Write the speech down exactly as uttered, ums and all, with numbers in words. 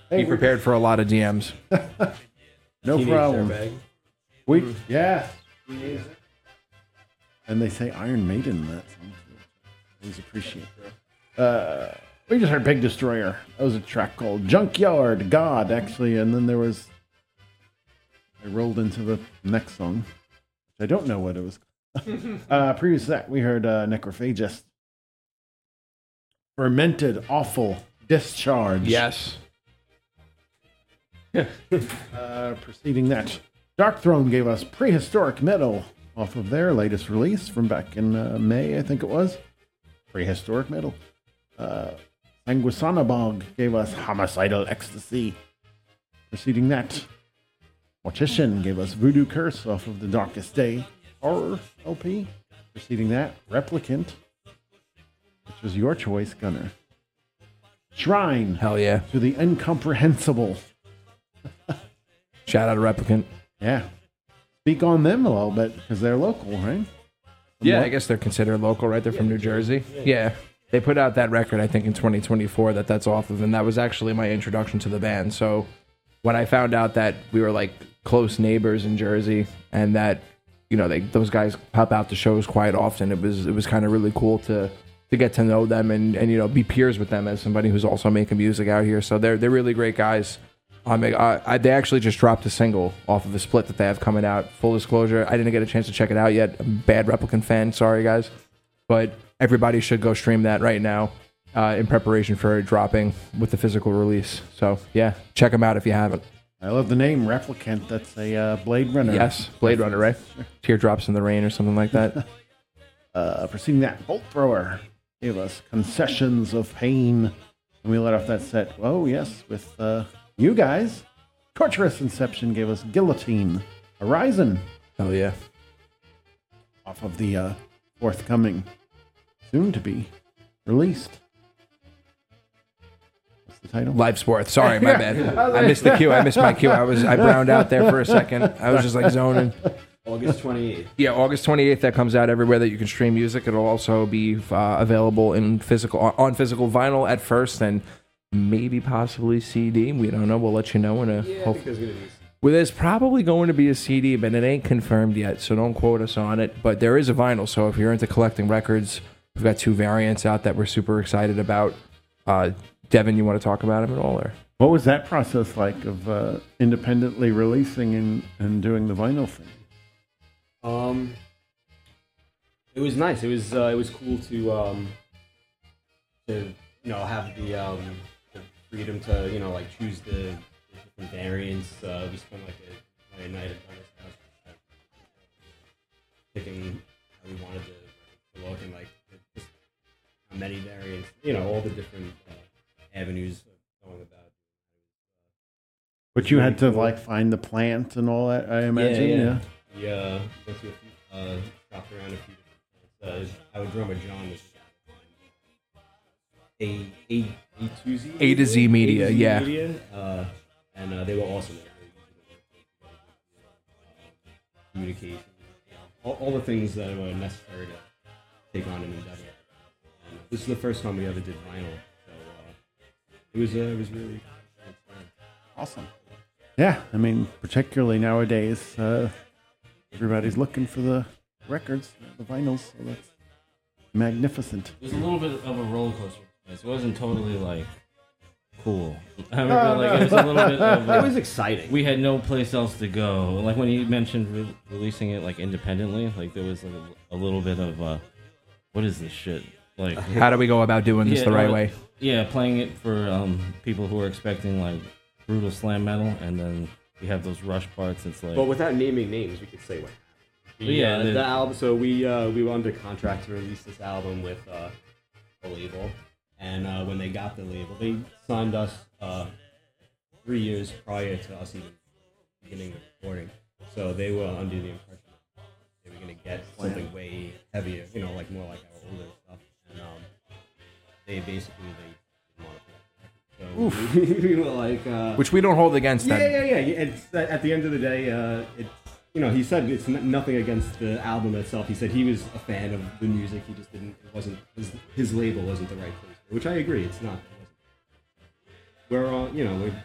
Be prepared for a lot of D Ms. No Teenage problem. dirtbag. We yeah. And they say Iron Maiden in that song too. Always appreciate that. Uh, we just heard Big Destroyer. That was a track called Junkyard God, actually, and then there was. I rolled into the next song, which I don't know what it was. uh, previous to that, we heard uh, Necrophagist. Fermented, awful discharge. Yes. Uh, preceding that, Dark Throne gave us Prehistoric Metal off of their latest release from back in uh, May, I think it was. Prehistoric Metal. Uh, Sanguisanabog gave us Homicidal Ecstasy. Preceding that, Mortician gave us Voodoo Curse off of the Darkest Day horror L P. Preceding that, Replicant, which was your choice, Gunner. Shrine Hell yeah. to the Incomprehensible. Shout out to Replicant. Yeah. Speak on them a little bit because they're local, right? Yeah, What? I guess they're considered local, right? They're from New Jersey. Yeah. They put out that record, I think, in twenty twenty-four that that's off of, and that was actually my introduction to the band. So when I found out that we were like close neighbors in Jersey and that, you know, they, those guys pop out to shows quite often, it was it was kind of really cool to to get to know them and, and, you know, be peers with them as somebody who's also making music out here. So they're they're really great guys. Um, I, I, they actually just dropped a single off of a split that they have coming out. Full disclosure, I didn't get a chance to check it out yet. I'm a bad Replicant fan, sorry guys. But everybody should go stream that right now uh, in preparation for it dropping with the physical release. So yeah, check them out if you haven't. I love the name Replicant. That's a uh, Blade Runner. Yes, Blade Runner, right? Teardrops in the Rain or something like that. Uh, preceding that, Bolt Thrower gave us Concessions of Pain. And we let off that set, oh yes, with uh, you guys. Torturous Inception gave us Guillotine. Horizon, Hell yeah. off of the uh, forthcoming, soon to be released. What's the title? Live Sport. Sorry, my bad. I missed the cue. I missed my cue. I was I browned out there for a second. I was just like zoning. August twenty-eighth. Yeah, August twenty-eighth. That comes out everywhere that you can stream music. It'll also be uh, available in physical on physical vinyl at first, and maybe possibly C D. We don't know. We'll let you know in a. Yeah, hope- because we're gonna be. Well, there's probably going to be a C D, but it ain't confirmed yet, so don't quote us on it. But there is a vinyl, so if you're into collecting records, we've got two variants out that we're super excited about. Uh, Devin, you want to talk about them at all? Or? What was that process like of uh, independently releasing and, and doing the vinyl thing? Um, it was nice. It was uh, it was cool to um to you know have the um the freedom to you know like choose the, the different variants. Uh, we spent like a, like a night at Gunner's house, like, picking how we wanted to, to look and like just how many variants. You know all the different uh, avenues of going about. But you had to like find the plant and all that, I imagine. Yeah. We uh, went to a few, uh, shopped around a few different plants. Uh, our drummer John was a a a to Z A to Z Media, A to Z yeah. Media, uh, and uh, they were awesome. Uh, communication, you know, all, all the things that were necessary to take on an endeavor. And this is the first time we ever did vinyl, so uh, it was uh, it was really Awesome. Yeah, I mean, particularly nowadays, uh, everybody's looking for the records, the vinyls, so that's magnificent. It was a little bit of a roller coaster. It wasn't totally like cool. I remember No, like no. it was a little bit of. It Uh, was exciting. we had no place else to go. Like when you mentioned re- releasing it like independently, like there was like a, a little bit of uh, what is this shit? Like How do we go about doing this Yeah, the right no, way? yeah, playing it for um, people who are expecting like brutal slam metal, and then we have those rush parts. It's like But without naming names, we could say what happened. The, Yeah, uh, the- the album. So we uh, we were under contract to release this album with uh, a label, and uh, when they got the label, they signed us uh, three years prior to us even beginning the recording. So they were under the impression they were going to get something way heavier, you know, like more like our older stuff. And um, they basically they didn't want to put out the record. So we, we were like, uh, Which we don't hold against yeah, them. yeah, yeah. yeah. It's uh, at the end of the day, uh, it's you know, he said it's n- nothing against the album itself. He said he was a fan of the music. He just didn't. It wasn't his, his label wasn't the right place. Which I agree. It's not. It wasn't. We're all, you know, we're